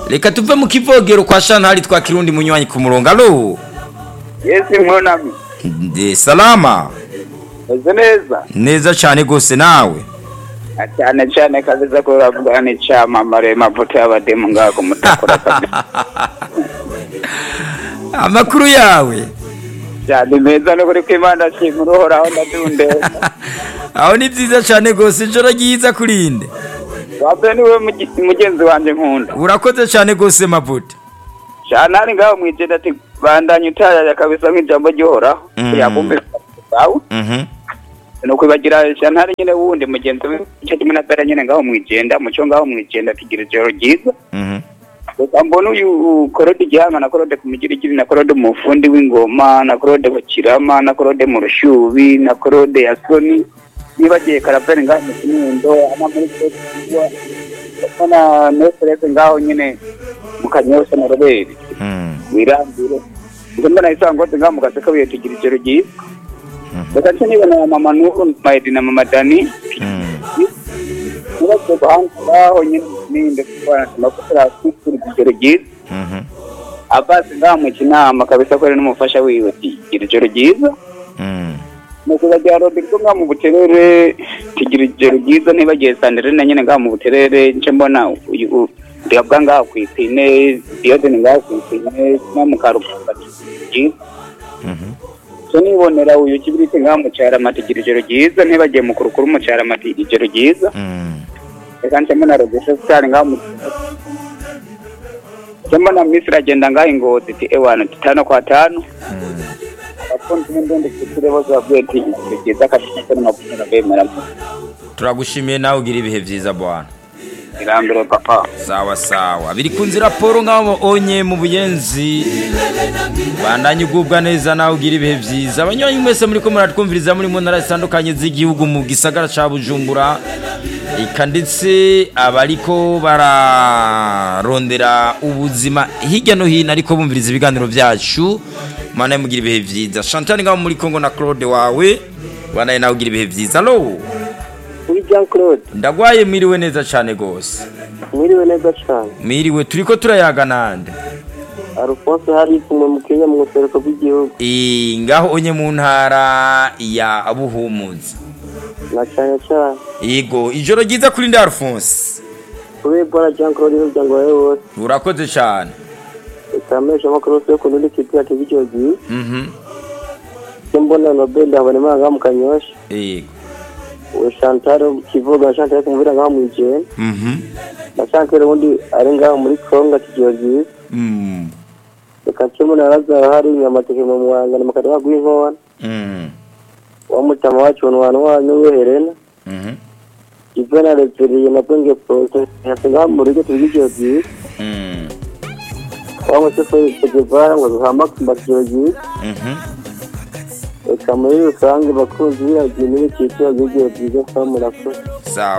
Reka tuve mu kivogero kwa Shantari twa Kirundi munywanyi ku murongo. Allo. Yesi mwonami. Salama. Eze neza. Neza cyane gose nawe. Cyane cyane kaza ko ravuga ni chama mare mavuta y'abademu ngako mutakora kabisa. Amakuru yawe. Cyane meza no kuri kwimana kimurohoraho ndadunde. Aho ni byiza cyane gose ijoro ryiza kurinde. Wabe niwe mugenzi wanje nkunda. Urakoze cyane gose mavuta. Cyane ari ngaho mwijenda ati bandanye utaya kabisa nk'ijambo ryohoraho. Yabumbe sawa. No kwibagira Shantari nyene wundi mugenzi w'icyo kimwe na Pera nyene ngaho mwijenda muco ngaho mwijenda kigira ijoro ryiza. Mbona uyu Korode Gihanga na Korode kumigirigiri na Korode mufundi w'ingoma na Korode bakirama na Korode mu rushubi na Korode ya Soni nibagiye Karaveri ngaho mu Kinindo ama muri Kotwa kana Nesrete ngaho nyene mu Kanyosha na Robert wirambire mbona isango ngaho mu Gaseka biye tugira ijoro ryiza. Bakati niba na mama Nuru Maidi na mama Dani Nubwo bahangaho nyine ninde kubana makora kuri ijoro ryiza. Abasi ngaho mu kinama kabisa ko ari n'umufasha wiwe tigira ijoro ryiza. Nuko bajya Rodrigo ngaho mu buterere tigira ijoro ryiza nibagiye Sandrine na nyine ngaho mu buterere nce mbona uyu ndabwa ngaho kwipine Diodene ngaho kwipine na mu Karuka tigira. Nibonera uyu kibirite ngaho mu cyara matigira ijoro ryiza ntibagiye mu kurukuru mu cyara matigira ijoro ryiza. Reka mbona Rogesha Star ngaho mu mbona Misra agenda ngaho Ngozi ti ewana 5 kwa 5. Abakunzi b'indonde kutire bose babwiye ati kigeza kashika n'amapuna bemera. Turagushimiye nawe ugira ibihe byiza bwana. Irambere papa. Sawa sawa. Biri kunzi raporo ngaho onye mu buyenzi. Bandanye ugubwa neza nawe ugira ibihe byiza. Abanywanyi mwese muri ko muratwumviriza muri mu ntara zitandukanye z'igihugu mu gisagara ca Bujumbura. Ikanditse abariko bararondera ubuzima hirya no hino ariko bumviriza ibiganiro byacu. Mana mugira ibihe byiza. Shantari ngaho muri Kongo na Claude wawe. Banaye nawe ugira ibihe byiza. Allo. Jean Claude ndagwaye mwiriwe neza cyane gose. Mwiriwe neza cyane. Mwiriwe turiko turayaga nande. Alphonse hari kumwe mu Kenya mu sereko bw'igihugu. Ngaho onye mu ntara ya Buhumuza. Na cyane cyane. Yego ijoro ryiza kuri ndi Alphonse. Kuri bora Jean Claude n'umuryango wawe wose. Urakoze cyane. Kamesha makuru yo kundi kitu ati bijogi. Mbona Nobel abone manga mu Kanyosha. Yego. Shantari kivuga Shantari kumvira ngaho mu Ijene. Na Shantari undi ari ngaho muri Kongo kijogi. Reka cyumuna araza hari nyamateke mu mwanga n'amakara gw'inkona. Wa mutama wacu wantu we Helena. Ivana reperiye na bwenge prote yasenga mu rugo tugijogi. Wa musefe kugevara ngo duhamba kumbajogi. Reka muri rusange bakunzi b'ibintu cyitwa byiza kwa murakoze.